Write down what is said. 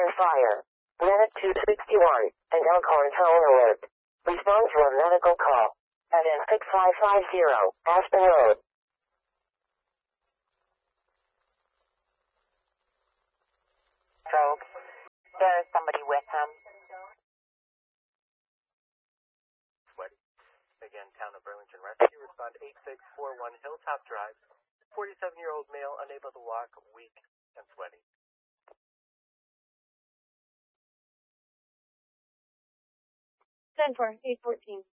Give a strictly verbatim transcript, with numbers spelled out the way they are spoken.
on fire. Medic two sixty-one, and Elkhorn tone alert. Respond to a medical call. At N six five five zero, Aspen Road. Stroke. There's somebody with him. Sweaty. Again, Town of Burlington Rescue. Respond eight six four one Hilltop Drive. forty-seven-year-old male unable to walk, weak, and sweaty. ten four, eight fourteen.